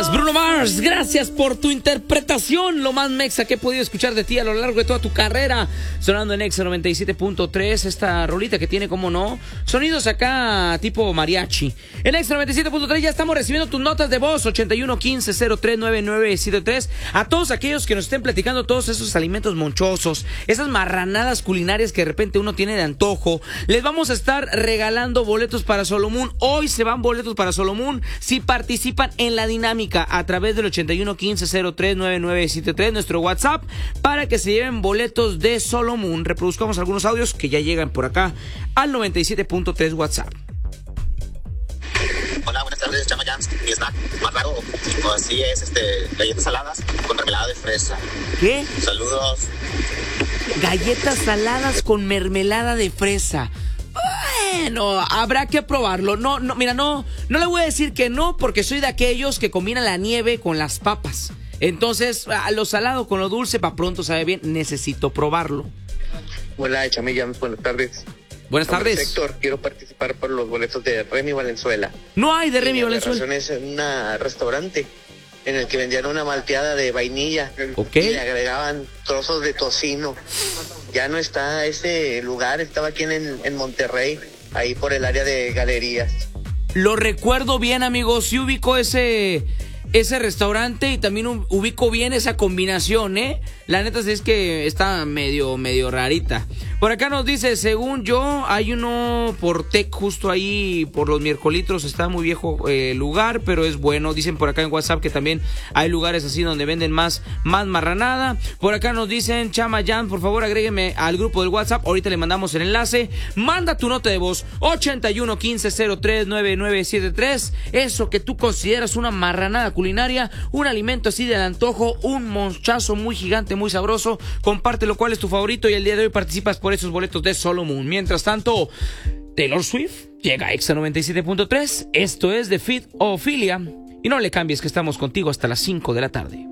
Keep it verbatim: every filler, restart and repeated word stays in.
Gracias, Bruno Mars. Gracias por tu interpretación. Lo más mexa que he podido escuchar de ti a lo largo de toda tu carrera. Sonando en Exa noventa y siete punto tres. Esta rolita que tiene, como no, sonidos acá tipo mariachi. En Exa noventa y siete punto tres ya estamos recibiendo tus notas de voz. ochenta y uno quince cero tres nueve nueve siete tres. A todos aquellos que nos estén platicando todos esos alimentos monchosos, esas marranadas culinarias que de repente uno tiene de antojo, les vamos a estar regalando boletos para Solomon. Hoy se van boletos para Solomon si participan en la dinámica a través del ochenta y uno quince cero tres nueve nueve siete tres, nuestro WhatsApp, para que se lleven boletos de Solomon. Reproduzcamos algunos audios que ya llegan por acá al noventa y siete punto tres WhatsApp. Hola, buenas tardes, Chama Jams. Mi snack más raro, o así es, este, galletas saladas con mermelada de fresa. ¿Qué? Saludos. Galletas saladas con mermelada de fresa. Bueno, habrá que probarlo. No, no, mira, no, no le voy a decir que no, porque soy de aquellos que combinan la nieve con las papas. Entonces, a lo salado con lo dulce, para pronto sabe bien, necesito probarlo. Hola, Chama Jams, buenas tardes. Buenas tardes. Héctor, quiero participar por los boletos de Remy Valenzuela. No hay de Y Remy mi Valenzuela. razón es en un restaurante en el que vendían una malteada de vainilla. Ok. Y le agregaban trozos de tocino. Ya no está ese lugar, estaba aquí en, en Monterrey, ahí por el área de galerías. Lo recuerdo bien, amigos. Sí ubico ese, ese restaurante y también ubico bien esa combinación, ¿eh? La neta sí es que está medio, medio rarita. Por acá nos dice, según yo, hay uno por Tec justo ahí, por los miércolitros, está muy viejo el eh, lugar, pero es bueno. Dicen por acá en WhatsApp que también hay lugares así donde venden más, más marranada. Por acá nos dicen, Chama Jan, por favor agrégueme al grupo del WhatsApp, ahorita le mandamos el enlace. Manda tu nota de voz, ochenta y uno quince cero tres nueve nueve siete tres. Eso que tú consideras una marranada culinaria, un alimento así del antojo, un monchazo muy gigante, muy sabroso. Compártelo, cuál es tu favorito, y el día de hoy participas por esos boletos de Solomon. Mientras tanto, Taylor Swift llega a Exa noventa y siete punto tres. Esto es The Fit Ophelia. Y no le cambies, que estamos contigo hasta las cinco de la tarde.